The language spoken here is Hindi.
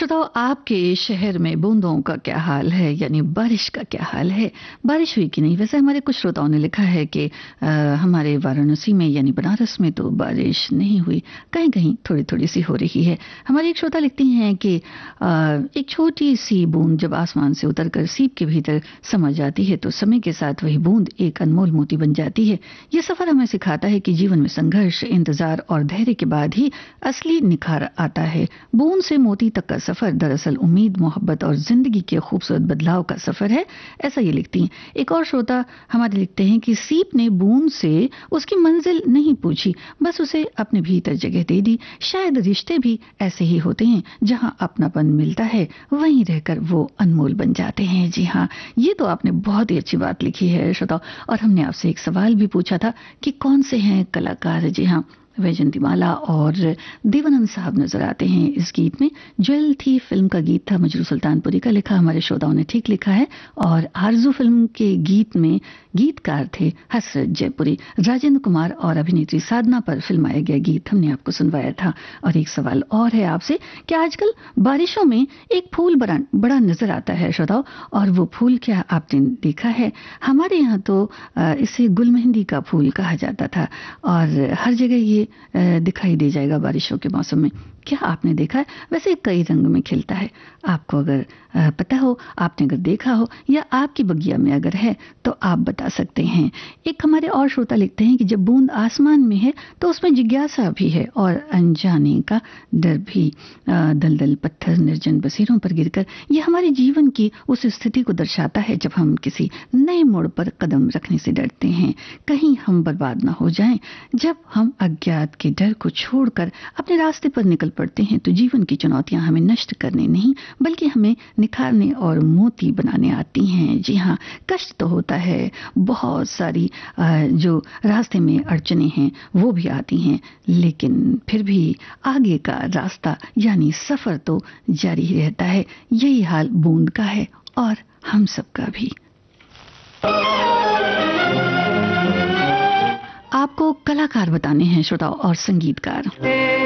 श्रोताओं, आपके शहर में बूंदों का क्या हाल है, यानी बारिश का क्या हाल है? बारिश हुई कि नहीं? वैसे हमारे कुछ श्रोताओं ने लिखा है कि हमारे वाराणसी में यानी बनारस में तो बारिश नहीं हुई, कहीं कहीं थोड़ी थोड़ी सी हो रही है। हमारी एक श्रोता लिखती हैं कि एक छोटी सी बूंद जब आसमान से उतरकर सीप के भीतर समा जाती है तो समय के साथ वही बूंद एक अनमोल मोती बन जाती है। ये सफर हमें सिखाता है कि जीवन में संघर्ष, इंतजार और धैर्य के बाद ही असली निखार आता है। बूंद से मोती तक का सफर दरअसल उम्मीद, मोहब्बत और जिंदगी के खूबसूरत बदलाव का सफर है, ऐसा ये लिखती हैं। एक और श्रोता हमारे लिखते हैं कि सीप ने बूंद से उसकी मंजिल नहीं पूछी, बस उसे अपने भीतर जगह दे दी। शायद रिश्ते भी ऐसे ही होते हैं, जहां अपनापन मिलता है वहीं रहकर वो अनमोल बन जाते हैं। जी हाँ, ये तो आपने बहुत ही अच्छी बात लिखी है श्रोता। और हमने आपसे एक सवाल भी पूछा था कि कौन से हैं कलाकार। जी हाँ, वैजंतीमाला और देवानंद साहब नजर आते हैं इस गीत में। ज्वेल थी फिल्म का गीत था, मजरू सुल्तानपुरी का लिखा। हमारे श्रोताओं ने ठीक लिखा है। और आरजू फिल्म के गीत में गीतकार थे हसरत जयपुरी। राजेंद्र कुमार और अभिनेत्री साधना पर फिल्माया गया गीत हमने आपको सुनवाया था। और एक सवाल और है आपसे कि आजकल बारिशों में एक फूल बड़ा नजर आता है श्रोताओं, और वो फूल क्या आपने देखा है? हमारे यहाँ तो इसे गुलमेहंदी का फूल कहा जाता था, और हर जगह ये दिखाई दे जाएगा बारिशों के मौसम में। क्या आपने देखा है? वैसे कई रंग में खिलता है। आपको अगर पता हो, आपने अगर देखा हो, या आपकी बगिया में अगर है तो आप बता सकते हैं। एक हमारे और श्रोता लिखते हैं कि जब बूंद आसमान में है तो उसमें जिज्ञासा भी है और अनजाने का डर भी। दलदल पत्थर निर्जन बसेरों पर गिरकर, ये हमारे जीवन की उस स्थिति को दर्शाता है जब हम किसी नए मोड़ पर कदम रखने से डरते हैं, कहीं हम बर्बाद ना हो जाएं। जब हम अज्ञात के डर को छोड़कर अपने रास्ते पर निकल पड़ते हैं तो जीवन की चुनौतियां हमें नष्ट करने नहीं बल्कि हमें निखारने और मोती बनाने आती हैं। जी हाँ, कष्ट तो होता है, बहुत सारी जो रास्ते में अड़चने हैं वो भी आती हैं, लेकिन फिर भी आगे का रास्ता यानी सफर तो जारी ही रहता है। यही हाल बूंद का है और हम सबका भी। आपको कलाकार बताने हैं श्रोताओं और संगीतकार।